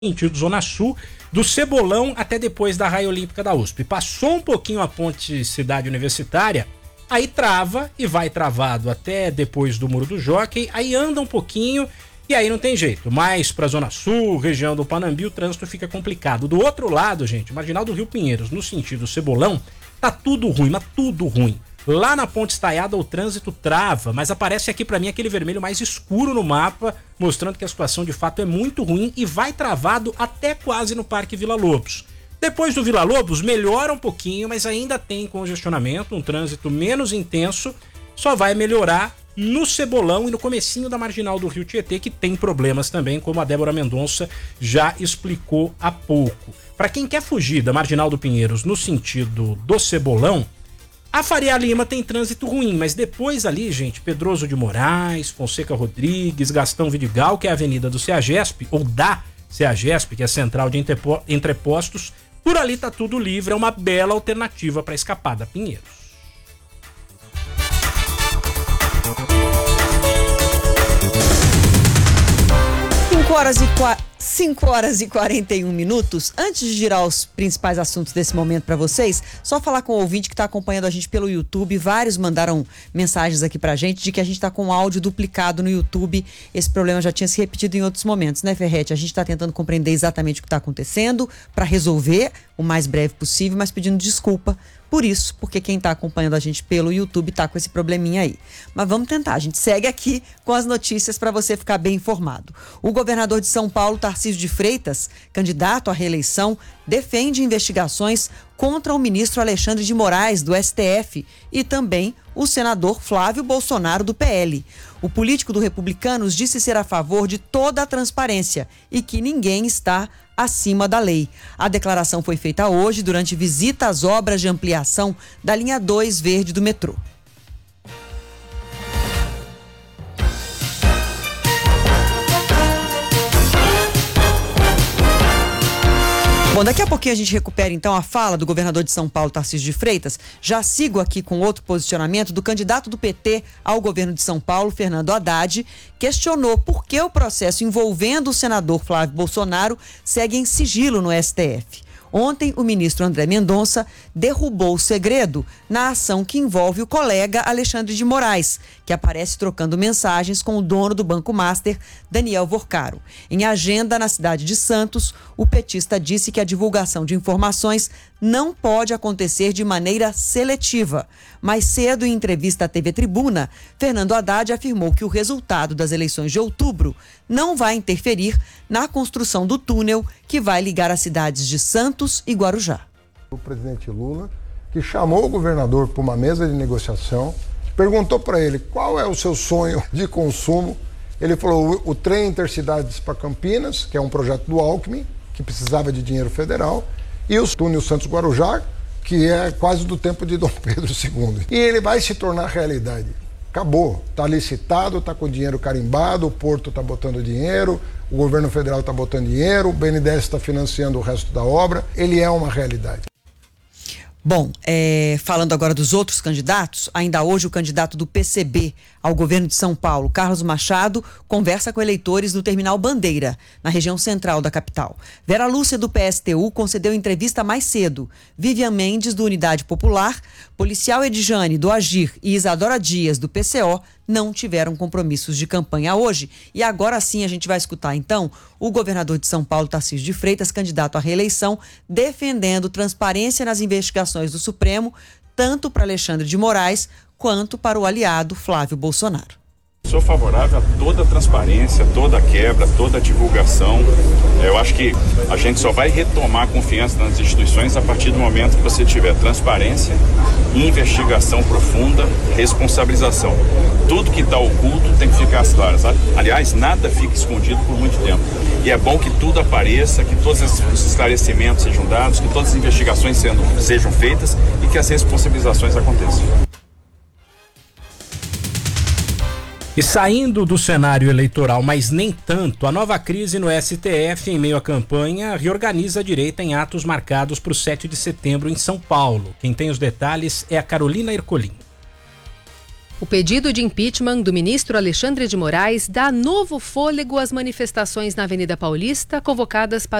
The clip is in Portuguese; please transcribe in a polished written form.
sentido Zona Sul, do Cebolão até depois da Raia Olímpica da USP. Passou um pouquinho a ponte Cidade Universitária, aí trava e vai travado até depois do Muro do Jockey, aí anda um pouquinho e aí não tem jeito. Mais pra Zona Sul, região do Panambi, o trânsito fica complicado. Do outro lado, gente, Marginal do Rio Pinheiros, no sentido Cebolão, tá tudo ruim, mas tudo ruim. Lá na Ponte Estaiada o trânsito trava, mas aparece aqui pra mim aquele vermelho mais escuro no mapa, mostrando que a situação de fato é muito ruim e vai travado até quase no Parque Vila Lobos. Depois do Vila Lobos melhora um pouquinho, mas ainda tem congestionamento, um trânsito menos intenso, só vai melhorar no Cebolão e no comecinho da Marginal do Rio Tietê, que tem problemas também, como a Débora Mendonça já explicou há pouco. Para quem quer fugir da Marginal do Pinheiros no sentido do Cebolão, a Faria Lima tem trânsito ruim, mas depois ali, gente, Pedroso de Moraes, Fonseca Rodrigues, Gastão Vidigal, que é a avenida do CEAGESP, ou da CEAGESP, que é a central de entrepostos, por ali tá tudo livre, é uma bela alternativa para escapar da Pinheiros. 5 horas e 41 minutos. Antes de girar os principais assuntos desse momento para vocês, só falar com o ouvinte que está acompanhando a gente pelo YouTube. Vários mandaram mensagens aqui pra gente de que a gente está com o áudio duplicado no YouTube. Esse problema já tinha se repetido em outros momentos, né, Ferretti? A gente está tentando compreender exatamente o que está acontecendo para resolver o mais breve possível, mas pedindo desculpa por isso, porque quem está acompanhando a gente pelo YouTube está com esse probleminha aí. Mas vamos tentar, a gente segue aqui com as notícias para você ficar bem informado. O governador de São Paulo, Tarcísio de Freitas, candidato à reeleição, defende investigações contra o ministro Alexandre de Moraes, do STF, e também o senador Flávio Bolsonaro, do PL. O político do Republicanos disse ser a favor de toda a transparência e que ninguém está acima da lei. A declaração foi feita hoje durante visita às obras de ampliação da linha 2 verde do metrô. Bom, daqui a pouquinho a gente recupera então a fala do governador de São Paulo, Tarcísio de Freitas. Já sigo aqui com outro posicionamento do candidato do PT ao governo de São Paulo, Fernando Haddad, questionou por que o processo envolvendo o senador Flávio Bolsonaro segue em sigilo no STF. Ontem, o ministro André Mendonça derrubou o segredo na ação que envolve o colega Alexandre de Moraes, que aparece trocando mensagens com o dono do Banco Master, Daniel Vorcaro. Em agenda na cidade de Santos, o petista disse que a divulgação de informações não pode acontecer de maneira seletiva. Mais cedo, em entrevista à TV Tribuna, Fernando Haddad afirmou que o resultado das eleições de outubro não vai interferir na construção do túnel que vai ligar as cidades de Santos e Guarujá. O presidente Lula, que chamou o governador para uma mesa de negociação, perguntou para ele qual é o seu sonho de consumo. Ele falou o trem Intercidades para Campinas, que é um projeto do Alckmin, que precisava de dinheiro federal, e o túnel Santos-Guarujá, que é quase do tempo de Dom Pedro II. E ele vai se tornar realidade. Acabou, está licitado, está com dinheiro carimbado, o Porto está botando dinheiro, o governo federal está botando dinheiro, o BNDES está financiando o resto da obra, ele é uma realidade. Bom, falando agora dos outros candidatos, ainda hoje o candidato do PCB ao governo de São Paulo, Carlos Machado, conversa com eleitores no Terminal Bandeira, na região central da capital. Vera Lúcia, do PSTU, concedeu entrevista mais cedo. Vivian Mendes, do Unidade Popular, Policial Edjane, do Agir e Isadora Dias, do PCO, não tiveram compromissos de campanha hoje. E agora sim a gente vai escutar, então, o governador de São Paulo, Tarcísio de Freitas, candidato à reeleição, defendendo transparência nas investigações do Supremo, tanto para Alexandre de Moraes quanto para o aliado Flávio Bolsonaro. Sou favorável a toda a transparência, toda a quebra, toda a divulgação. Eu acho que a gente só vai retomar a confiança nas instituições a partir do momento que você tiver transparência, investigação profunda, responsabilização. Tudo que está oculto tem que ficar às claras. Aliás, nada fica escondido por muito tempo. E é bom que tudo apareça, que todos os esclarecimentos sejam dados, que todas as investigações sejam feitas e que as responsabilizações aconteçam. E saindo do cenário eleitoral, mas nem tanto, a nova crise no STF, em meio à campanha, reorganiza a direita em atos marcados para o 7 de setembro em São Paulo. Quem tem os detalhes é a Carolina Ercolim. O pedido de impeachment do ministro Alexandre de Moraes dá novo fôlego às manifestações na Avenida Paulista convocadas para